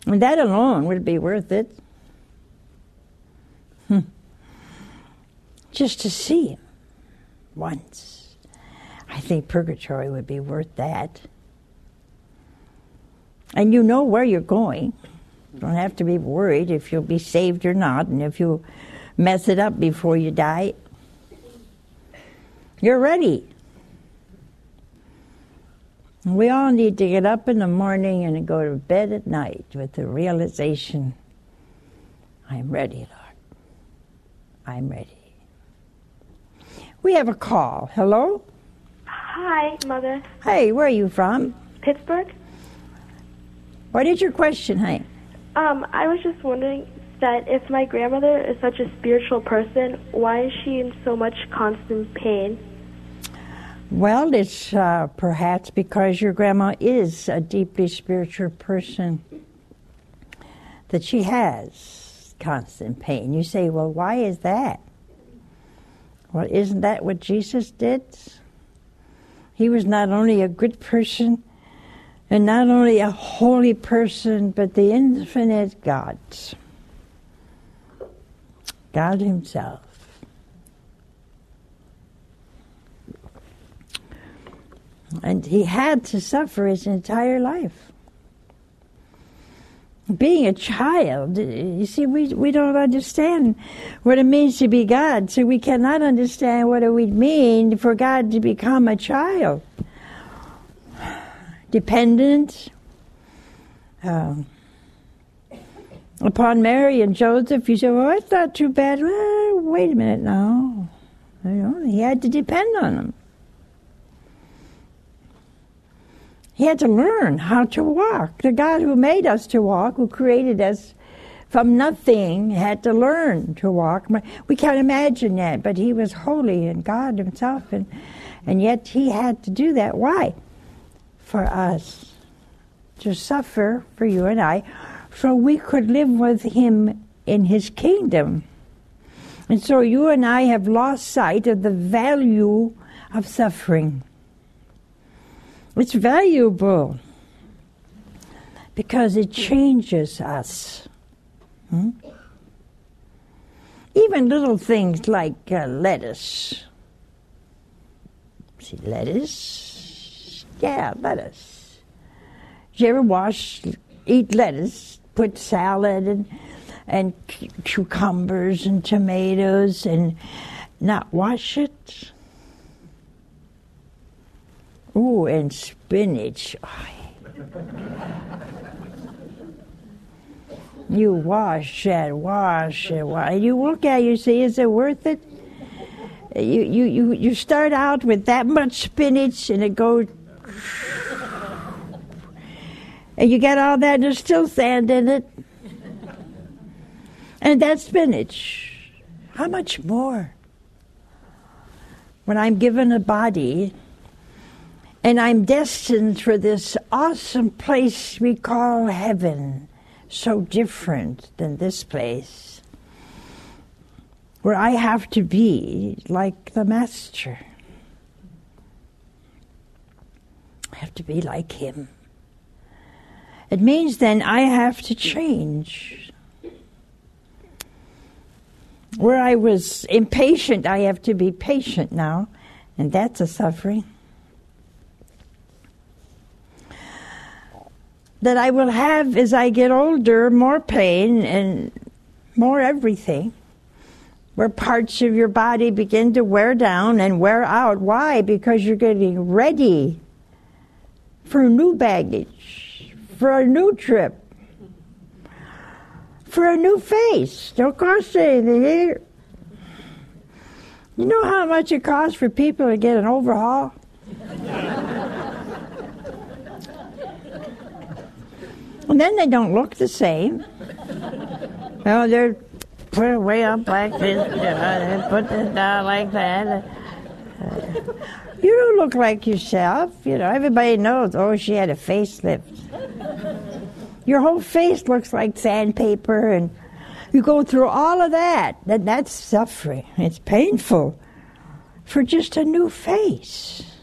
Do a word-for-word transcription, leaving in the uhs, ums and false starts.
And that alone would be worth it. Hmm. Just to see him once. I think purgatory would be worth that. And you know where you're going. You don't have to be worried if you'll be saved or not, and if you mess it up before you die. You're ready. We all need to get up in the morning and go to bed at night with the realization, I'm ready, Lord. I'm ready. We have a call. Hello? Hi, Mother. Hey, where are you from? Pittsburgh. What is your question, honey? Um, I was just wondering that if my grandmother is such a spiritual person, why is she in so much constant pain? Well, it's uh, perhaps because your grandma is a deeply spiritual person that she has constant pain. You say, well, why is that? Well, isn't that what Jesus did? He was not only a good person and not only a holy person, but the infinite God. God himself. And he had to suffer his entire life. Being a child, you see, we, we don't understand what it means to be God, so we cannot understand what it would mean for God to become a child. Dependent um, upon Mary and Joseph. You say, well, it's not too bad. Well, wait a minute now. You know, he had to depend on them. He had to learn how to walk. The God who made us to walk, who created us from nothing, had to learn to walk. We can't imagine that, but he was holy and God himself, and, and yet he had to do that. Why? For us. To suffer for you and I, so we could live with him in his kingdom. And so you and I have lost sight of the value of suffering. It's valuable because it changes us. Hmm? Even little things like uh, lettuce. See, lettuce? Yeah, lettuce. Did you ever wash, eat lettuce, put salad and, and cu- cucumbers and tomatoes and not wash it? Ooh, and spinach. You wash and wash and wash. You look at it, you say, is it worth it? You, you, you, you start out with that much spinach and it goes... And you get all that and there's still sand in it. And that's spinach. How much more? When I'm given a body... and I'm destined for this awesome place we call heaven, so different than this place, where I have to be like the Master. I have to be like him. It means then I have to change. Where I was impatient, I have to be patient now, and that's a suffering. That I will have as I get older more pain and more everything, where parts of your body begin to wear down and wear out. Why? Because you're getting ready for new baggage, for a new trip, for a new face. Don't cost anything. You know how much it costs for people to get an overhaul? And then they don't look the same. Well, they're put it way up like this, uh, put this down like that. Uh, you don't look like yourself. You know, everybody knows, oh, she had a facelift. Your whole face looks like sandpaper, and you go through all of that. That that's suffering. It's painful for just a new face.